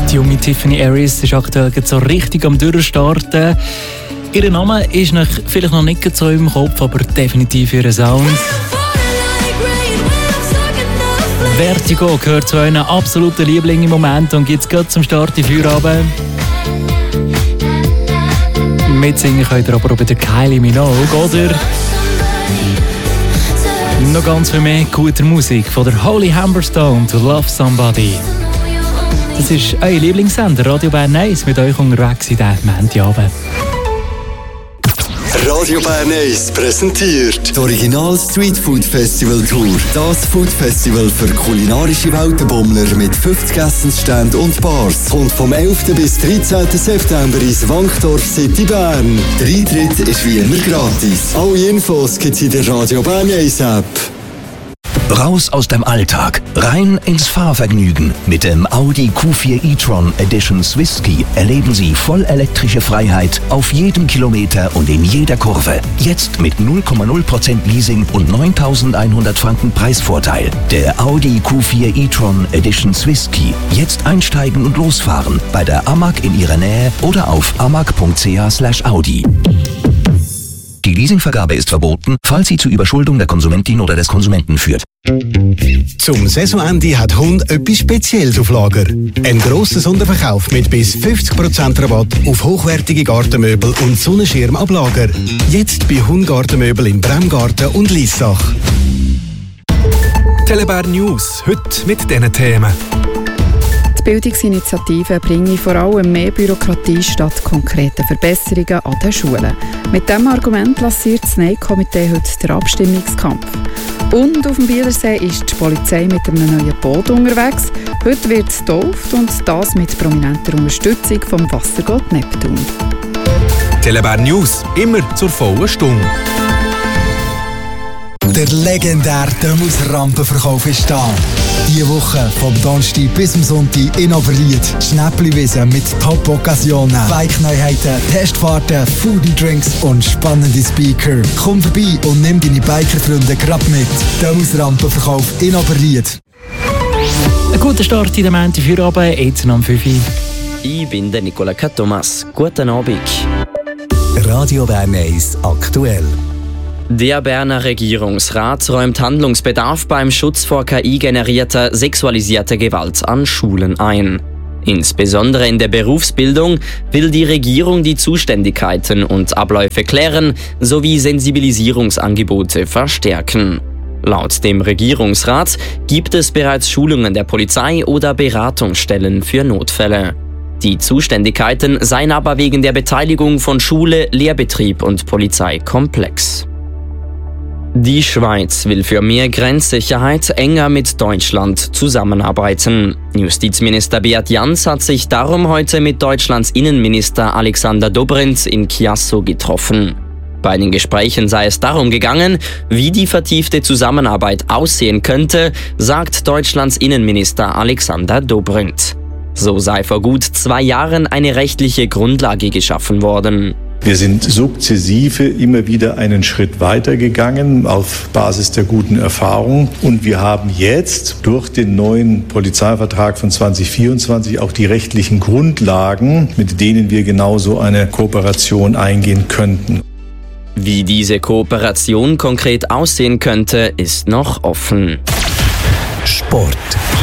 Die junge Tiffany Aries ist aktuell so richtig am Durchstarten. Ihr Name ist noch vielleicht noch nicht so im Kopf, aber definitiv ihr Sound. Vertigo gehört zu einem absoluten Liebling im Moment und gibt es gerade zum Start in Feierabend. Mitsingen könnt ihr aber auch bei der Kylie Minogue oder noch ganz viel mehr guter Musik von der Holly Humberstone to Love Somebody. Das ist euer Lieblingssender Radio Bern 1 mit euch unterwegs in diesem Montagabend. Radio Bern 1 präsentiert das Original Street Food Festival Tour. Das Food Festival für kulinarische Weltenbummler mit 50 Essensständen und Bars. Kommt vom 11. bis 13. September ins Wankdorf City Bern. Der Eintritt ist wie immer gratis. Alle Infos gibt's in der Radio Bern 1 App. Raus aus dem Alltag, rein ins Fahrvergnügen. Mit dem Audi Q4 e-tron Edition Swiss-Ski erleben Sie vollelektrische Freiheit auf jedem Kilometer und in jeder Kurve. Jetzt mit 0,0% Leasing und 9.100 Franken Preisvorteil. Der Audi Q4 e-tron Edition Swiss-Ski. Jetzt einsteigen und losfahren bei der AMAG in Ihrer Nähe oder auf amag.ch/Audi. Die Leasingvergabe ist verboten, falls sie zu Überschuldung der Konsumentin oder des Konsumenten führt. Zum Saisonende hat Hund etwas Spezielles auf Lager. Ein grosser Sonderverkauf mit bis 50% Rabatt auf hochwertige Gartenmöbel und Sonnenschirmablager. Jetzt bei Hund Gartenmöbel im Bremgarten und Liessach. Telebär News, heute mit diesen Themen. Die Bildungsinitiative bringe vor allem mehr Bürokratie statt konkreten Verbesserungen an den Schulen. Mit diesem Argument lanciert das Nein-Komitee heute den Abstimmungskampf. Und auf dem Bielersee ist die Polizei mit einem neuen Boot unterwegs. Heute wird es getauft und das mit prominenter Unterstützung vom Wassergott Neptun. Telebär News, immer zur vollen Stunde. Der legendäre Dömus-Rampenverkauf ist da. Diese Woche vom Donnerstag bis zum Sonntag in Oberlied. Schnäppli-Wiese mit Top-Occasionen, Bike-Neuheiten, Testfahrten, Foodie-Drinks und spannende Speaker. Komm vorbei und nimm deine Biker-Freunde grad mit. Dömus-Rampenverkauf in Oberlied. Ein guter Start in der Montagabend, jetzt am 5 Uhr. Ich bin der Nicola Thomas. Guten Abend. Radio Bern 1 aktuell. Der Berner Regierungsrat räumt Handlungsbedarf beim Schutz vor KI-generierter sexualisierter Gewalt an Schulen ein. Insbesondere in der Berufsbildung will die Regierung die Zuständigkeiten und Abläufe klären sowie Sensibilisierungsangebote verstärken. Laut dem Regierungsrat gibt es bereits Schulungen der Polizei oder Beratungsstellen für Notfälle. Die Zuständigkeiten seien aber wegen der Beteiligung von Schule, Lehrbetrieb und Polizei komplex. Die Schweiz will für mehr Grenzsicherheit enger mit Deutschland zusammenarbeiten. Justizminister Beat Jans hat sich darum heute mit Deutschlands Innenminister Alexander Dobrindt in Chiasso getroffen. Bei den Gesprächen sei es darum gegangen, wie die vertiefte Zusammenarbeit aussehen könnte, sagt Deutschlands Innenminister Alexander Dobrindt. So sei vor gut 2 Jahren eine rechtliche Grundlage geschaffen worden. Wir sind sukzessive immer wieder einen Schritt weitergegangen auf Basis der guten Erfahrungen. Und wir haben jetzt durch den neuen Polizeivertrag von 2024 auch die rechtlichen Grundlagen, mit denen wir genauso eine Kooperation eingehen könnten. Wie diese Kooperation konkret aussehen könnte, ist noch offen. Sport.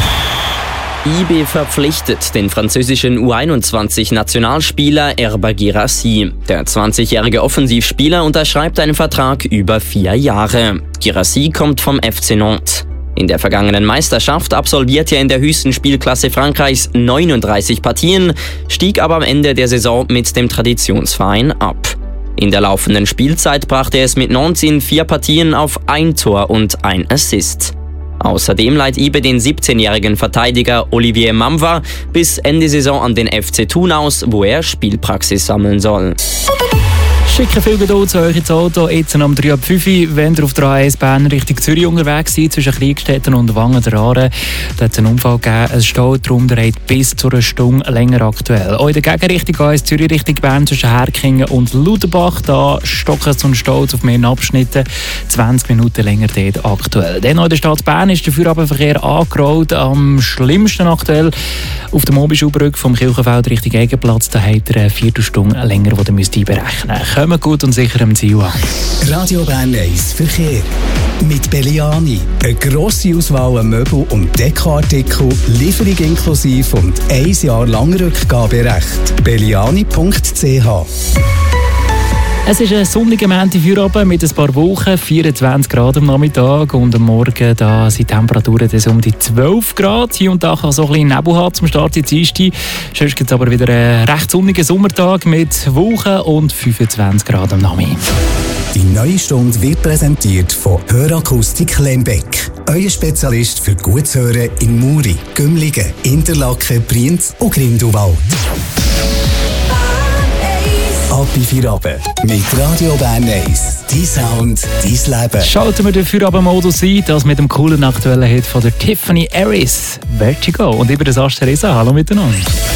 IB verpflichtet den französischen U21-Nationalspieler Herba Guirassy. Der 20-jährige Offensivspieler unterschreibt einen Vertrag über 4 Jahre. Guirassy kommt vom FC Nantes. In der vergangenen Meisterschaft absolvierte er in der höchsten Spielklasse Frankreichs 39 Partien, stieg aber am Ende der Saison mit dem Traditionsverein ab. In der laufenden Spielzeit brachte er es mit Nantes in 4 Partien auf 1 Tor und 1 Assist. Außerdem leiht IBE den 17-jährigen Verteidiger Olivier Mamva bis Ende Saison an den FC Thun aus, wo er Spielpraxis sammeln soll. Schicke viel Geduld zu euch ins Auto, jetzt um 3:05 Uhr, wenn ihr auf der A1 Bern Richtung Zürich unterwegs seid, zwischen Kleinstetten und Wangen der Aare. Da hat es einen Unfall gegeben, es steht darum, der hat bis zu einer Stunde länger aktuell. Auch in der Gegenrichtung A1 Zürich Richtung Bern zwischen Herkingen und Ludenbach, da stocken es und staut auf mehreren Abschnitten, 20 Minuten länger dort aktuell. Dann auch in der Stadt Bern ist der Feierabendverkehr angerollt, am schlimmsten aktuell auf der Mobischulbrücke vom Kirchenfeld Richtung Egenplatz, da habt ihr eine Viertelstunde länger, die ihr müsst einberechnen müsst. Kommt gut und sicher am Ziel an. Radio Bern 1 Verkehr. Mit Belliani. Eine grosse Auswahl an Möbel- und Dekoartikel, Lieferung inklusive und 1 Jahr lang Rückgaberecht. belliani.ch. Es ist ein sonniger Montagfeierabend mit ein paar Wolken, 24 Grad am Nachmittag und am Morgen da sind die Temperaturen um die 12 Grad. Hier und da kann so ein bisschen Nebel haben zum Start ins Dienstag. Sonst gibt es aber wieder einen recht sonnigen Sommertag mit Wolken und 25 Grad am Nachmittag. Die neue Stunde wird präsentiert von Hörakustik Lembeck. Euer Spezialist für gutes Hören in Muri, Gümligen, Interlaken, Brienz und Grindelwald. Ab in Feierabend mit Radio Bern 1. Dein Sound, dein Leben. Schalten wir den Feierabendmodus ein, das mit dem coolen aktuellen Hit von der Tiffany Harris, Vertigo. Und über das Asteresa. Hallo miteinander.